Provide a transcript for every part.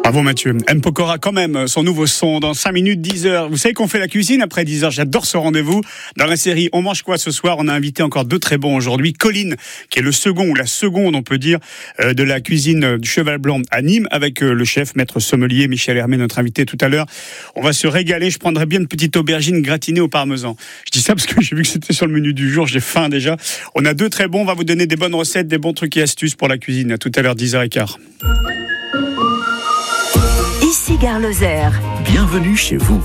Bravo Mathieu. M. Pokora quand même, son nouveau son dans 5 minutes, 10h. Vous savez qu'on fait la cuisine après 10h, j'adore ce rendez-vous. Dans la série On mange quoi ce soir, on a invité encore 2 très bons aujourd'hui. Colline, qui est le second ou la seconde, on peut dire, de la cuisine du Cheval Blanc à Nîmes, avec le chef, maître sommelier Michel Hermé, notre invité tout à l'heure. On va se régaler, je prendrai bien une petite aubergine gratinée au parmesan. Je dis ça parce que j'ai vu que c'était sur le menu du jour, j'ai faim déjà. On a 2 très bons, on va vous donner des bonnes recettes, des bons trucs et astuces pour la cuisine. À tout à l'heure, 10h15. Ici Gare Lozère. Bienvenue chez vous.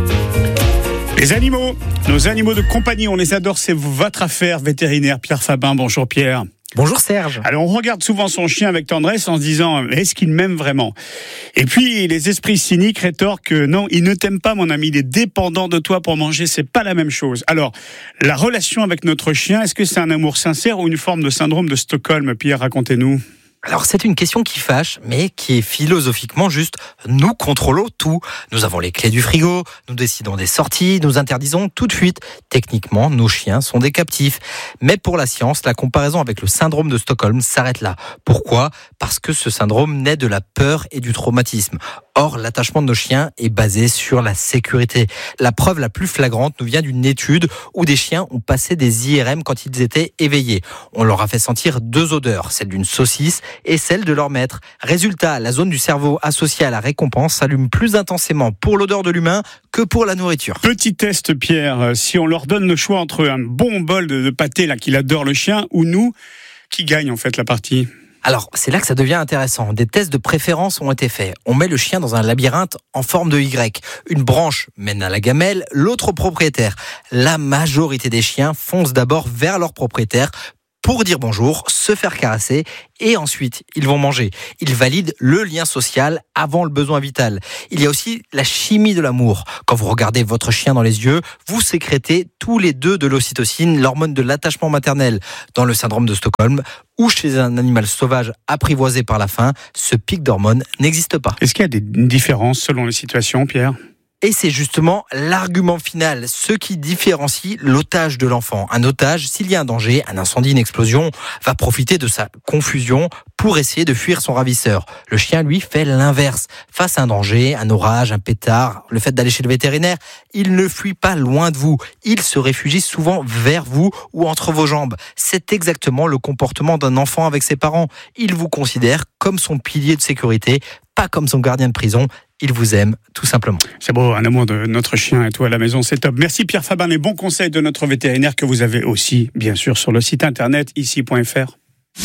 Les animaux, nos animaux de compagnie, on les adore, c'est votre affaire vétérinaire. Pierre Fabin, bonjour Pierre. Bonjour Serge. Alors on regarde souvent son chien avec tendresse en se disant est-ce qu'il m'aime vraiment ? Et puis les esprits cyniques rétorquent non, il ne t'aime pas mon ami, il est dépendant de toi pour manger, c'est pas la même chose. Alors la relation avec notre chien, est-ce que c'est un amour sincère ou une forme de syndrome de Stockholm ? Pierre, racontez-nous. Alors c'est une question qui fâche, mais qui est philosophiquement juste. Nous contrôlons tout. Nous avons les clés du frigo, nous décidons des sorties, nous interdisons tout de suite. Techniquement, nos chiens sont des captifs. Mais pour la science, la comparaison avec le syndrome de Stockholm s'arrête là. Pourquoi ? Parce que ce syndrome naît de la peur et du traumatisme. Or, l'attachement de nos chiens est basé sur la sécurité. La preuve la plus flagrante nous vient d'une étude où des chiens ont passé des IRM quand ils étaient éveillés. On leur a fait sentir 2 odeurs, celle d'une saucisse et celle de leur maître. Résultat, la zone du cerveau associée à la récompense s'allume plus intensément pour l'odeur de l'humain que pour la nourriture. Petit test, Pierre. Si on leur donne le choix entre un bon bol de pâté là qu'il adore le chien ou nous, qui gagne en fait la partie ? Alors, c'est là que ça devient intéressant. Des tests de préférence ont été faits. On met le chien dans un labyrinthe en forme de Y. Une branche mène à la gamelle, l'autre au propriétaire. La majorité des chiens foncent d'abord vers leur propriétaire pour dire bonjour, se faire caresser et ensuite ils vont manger. Ils valident le lien social avant le besoin vital. Il y a aussi la chimie de l'amour. Quand vous regardez votre chien dans les yeux, vous sécrétez tous les 2 de l'ocytocine, l'hormone de l'attachement maternel. Dans le syndrome de Stockholm ou chez un animal sauvage apprivoisé par la faim, ce pic d'hormones n'existe pas. Est-ce qu'il y a des différences selon les situations, Pierre ? Et c'est justement l'argument final, ce qui différencie l'otage de l'enfant. Un otage, s'il y a un danger, un incendie, une explosion, va profiter de sa confusion pour essayer de fuir son ravisseur. Le chien, lui, fait l'inverse. Face à un danger, un orage, un pétard, le fait d'aller chez le vétérinaire, il ne fuit pas loin de vous. Il se réfugie souvent vers vous ou entre vos jambes. C'est exactement le comportement d'un enfant avec ses parents. Il vous considère comme son pilier de sécurité, pas comme son gardien de prison. Il vous aime, tout simplement. C'est beau, un amour de notre chien et toi à la maison, c'est top. Merci Pierre Fabin, les bons conseils de notre vétérinaire que vous avez aussi, bien sûr, sur le site internet ici.fr.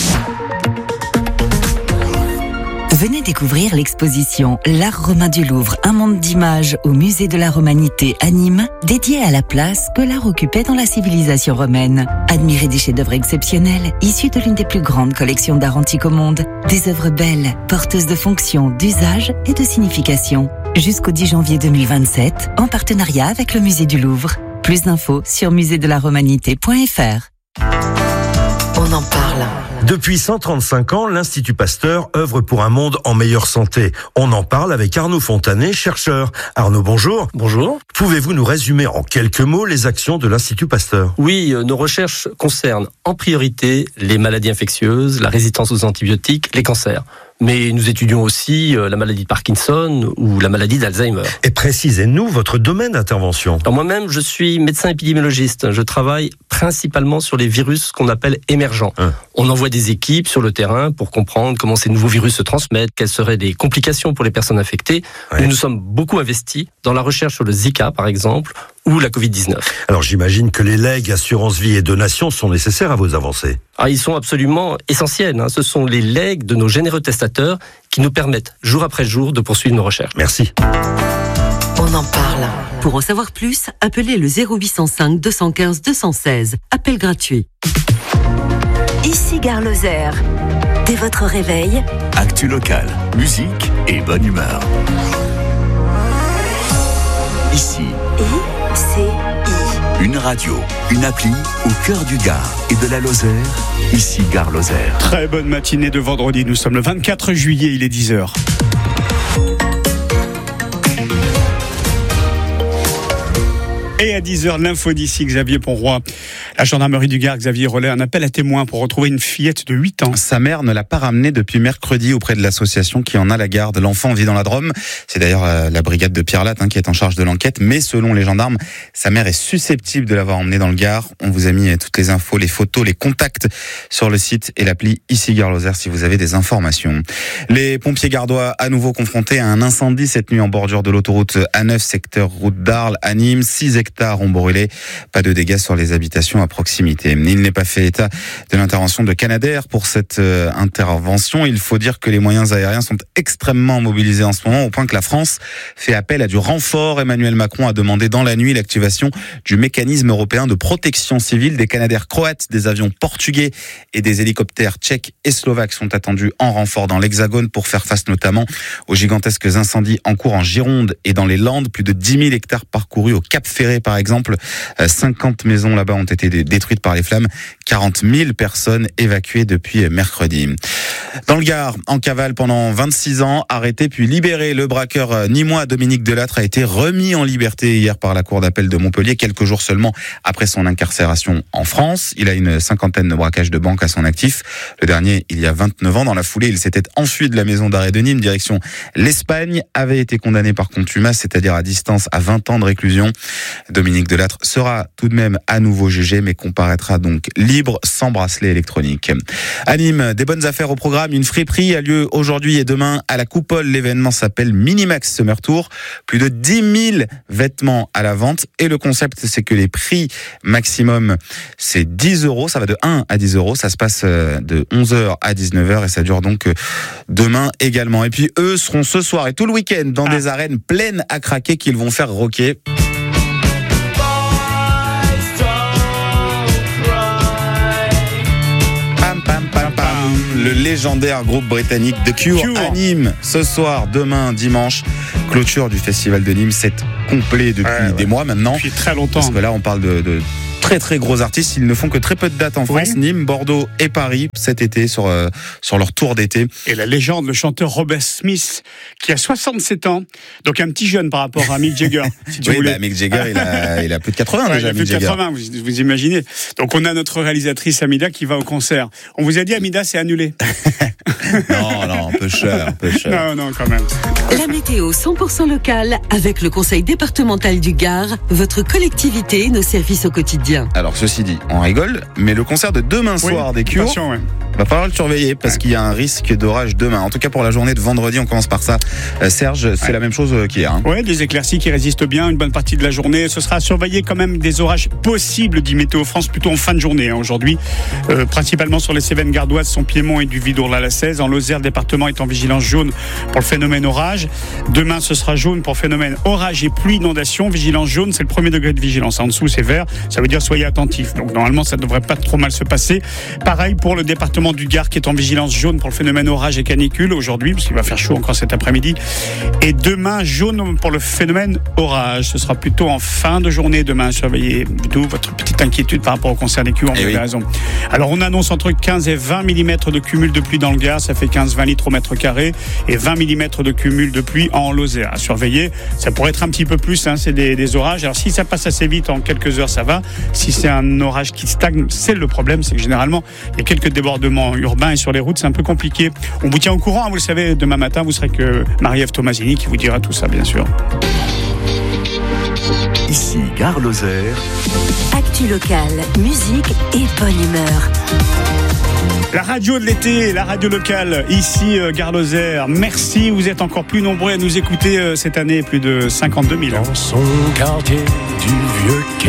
Venez découvrir l'exposition L'Art romain du Louvre, un monde d'images au musée de la Romanité à Nîmes, dédié à la place que l'art occupait dans la civilisation romaine. Admirez des chefs-d'œuvre exceptionnels, issus de l'une des plus grandes collections d'art antique au monde. Des œuvres belles, porteuses de fonctions, d'usage et de signification. Jusqu'au 10 janvier 2027, en partenariat avec le musée du Louvre. Plus d'infos sur muséedelaromanité.fr. On en parle. Depuis 135 ans, l'Institut Pasteur œuvre pour un monde en meilleure santé. On en parle avec Arnaud Fontanet, chercheur. Arnaud, bonjour. Bonjour. Pouvez-vous nous résumer en quelques mots les actions de l'Institut Pasteur ? Oui, nos recherches concernent en priorité les maladies infectieuses, la résistance aux antibiotiques, les cancers. Mais nous étudions aussi la maladie de Parkinson ou la maladie d'Alzheimer. Et précisez-nous votre domaine d'intervention. Alors moi-même, je suis médecin épidémiologiste. Je travaille principalement sur les virus qu'on appelle émergents. On envoie des équipes sur le terrain pour comprendre comment ces nouveaux virus se transmettent, quelles seraient les complications pour les personnes infectées. Nous nous sommes beaucoup investis dans la recherche sur le Zika, par exemple, ou la Covid-19. Alors j'imagine que les legs, assurance vie et donations sont nécessaires à vos avancées. Ils sont absolument essentiels. Ce sont les legs de nos généreux testateurs qui nous permettent, jour après jour, de poursuivre nos recherches. Merci. On en parle. Pour en savoir plus, appelez le 0805 215 216. Appel gratuit. Ici Gare Lozère. Dès votre réveil, Actu local, musique et bonne humeur. Ici, une radio, une appli au cœur du Gard et de la Lozère. Ici Gare Lozère. Très bonne matinée de vendredi, nous sommes le 24 juillet, il est 10h. Et à 10h, l'info d'ici, Xavier Ponroy. La gendarmerie du Gard, Xavier relaie un appel à témoins pour retrouver une fillette de 8 ans. Sa mère ne l'a pas ramenée depuis mercredi auprès de l'association qui en a la garde. L'enfant vit dans la Drôme. C'est d'ailleurs la brigade de Pierre Latte qui est en charge de l'enquête. Mais selon les gendarmes, sa mère est susceptible de l'avoir emmenée dans le Gard. On vous a mis toutes les infos, les photos, les contacts sur le site et l'appli Ici Gare Lozère si vous avez des informations. Les pompiers gardois à nouveau confrontés à un incendie cette nuit en bordure de l'autoroute A9, secteur route d'Arles à Nîmes. 6 hectares ont brûlé. Pas de dégâts sur les habitations à proximité. Il n'est pas fait état de l'intervention de Canadair pour cette intervention. Il faut dire que les moyens aériens sont extrêmement mobilisés en ce moment, au point que la France fait appel à du renfort. Emmanuel Macron a demandé dans la nuit l'activation du mécanisme européen de protection civile. Des Canadair croates, des avions portugais et des hélicoptères tchèques et slovaques sont attendus en renfort dans l'Hexagone pour faire face notamment aux gigantesques incendies en cours en Gironde et dans les Landes. Plus de 10 000 hectares parcourus au Cap Ferré par exemple. 50 maisons là-bas ont été détruites par les flammes. 40 000 personnes évacuées depuis mercredi. Dans le Gard, en cavale pendant 26 ans, arrêté puis libéré, le braqueur nîmois Dominique Delattre a été remis en liberté hier par la cour d'appel de Montpellier, quelques jours seulement après son incarcération en France. Il a une 50aine de braquages de banque à son actif. Le dernier, il y a 29 ans. Dans la foulée, il s'était enfui de la maison d'arrêt de Nîmes, direction l'Espagne, avait été condamné par contumace, c'est-à-dire à distance, à 20 ans de réclusion. Dominique Delattre sera tout de même à nouveau jugé, mais comparaîtra donc libre, sans bracelet électronique. À Nîmes, des bonnes affaires au programme. Une friperie a lieu aujourd'hui et demain à la Coupole. L'événement s'appelle Minimax Summer Tour. Plus de 10 000 vêtements à la vente. Et le concept, c'est que les prix maximum, c'est 10 €. Ça va de 1 à 10 €. Ça se passe de 11h à 19h et ça dure donc demain également. Et puis eux seront ce soir et tout le week-end dans des arènes pleines à craquer qu'ils vont faire rocker. Le légendaire groupe britannique The Cure à Nîmes ce soir, demain, dimanche. Clôture du festival de Nîmes, c'est complet depuis des mois maintenant. Depuis très longtemps. Parce que là, on parle de très très gros artistes. Ils ne font que très peu de dates en France. Nîmes, Bordeaux et Paris cet été sur leur tour d'été. Et la légende, le chanteur Robert Smith, qui a 67 ans, donc un petit jeune par rapport à Mick Jagger. Si tu voulais. Mick Jagger, il a plus de 80 déjà. Il a plus de 80, vous imaginez. Donc on a notre réalisatrice Amida qui va au concert. On vous a dit Amida, c'est annulé. Non, un peu cher. Non, quand même. La météo 100% locale avec le conseil départemental du Gard, votre collectivité, nos services au quotidien. Alors ceci dit, on rigole, mais le concert de demain soir des Cure, va falloir le surveiller parce qu'il y a un risque d'orage demain. En tout cas pour la journée de vendredi, on commence par ça. Serge, c'est la même chose qu'hier. Oui, des éclaircies qui résistent bien une bonne partie de la journée. Ce sera surveillé quand même des orages possibles, dit Météo France, plutôt en fin de journée aujourd'hui. Principalement sur les Cévennes gardoises, son Piémont et du Vidourle-la-Seize. En Lozère, le département est en vigilance jaune pour le phénomène orage. Demain, ce sera jaune pour phénomène orage et pluie, inondation. Vigilance jaune, c'est le premier degré de vigilance. En dessous, c'est vert. Ça veut dire soyez attentifs. Donc normalement, ça ne devrait pas trop mal se passer. Pareil pour le département du Gard qui est en vigilance jaune pour le phénomène orage et canicule aujourd'hui, parce qu'il va faire chaud encore cet après-midi. Et demain, jaune pour le phénomène orage. Ce sera plutôt en fin de journée demain. Surveillez, d'où votre petite inquiétude par rapport au concert des Cure. Vous avez raison. Alors on annonce entre 15 et 20 mm de cumul de pluie dans le Gard. Ça fait 15-20 litres au mètre carré et 20 mm de cumul de pluie en Lozère. À surveiller, ça pourrait être un petit peu plus, c'est des orages. Alors si ça passe assez vite en quelques heures, ça va. Si c'est un orage qui stagne, c'est le problème, c'est que généralement il y a quelques débordements urbains et sur les routes c'est un peu compliqué. On vous tient au courant, vous le savez, demain matin vous serez que Marie-Ève Tomasini qui vous dira tout ça bien sûr. Ici Gare Lozère. Actu locale, musique et bonne humeur. La radio de l'été, la radio locale, ici Gare Lozère. Merci, vous êtes encore plus nombreux à nous écouter cette année, plus de 52 000. Dans son quartier du vieux quai.